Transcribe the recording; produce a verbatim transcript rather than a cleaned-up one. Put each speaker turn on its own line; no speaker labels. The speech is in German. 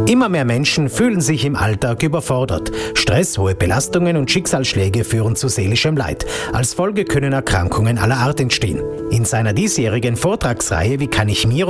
Immer mehr Menschen fühlen sich im Alltag überfordert. Stress, hohe Belastungen und Schicksalsschläge führen zu seelischem Leid. Als Folge können Erkrankungen aller Art entstehen. In seiner diesjährigen Vortragsreihe Wie kann ich mir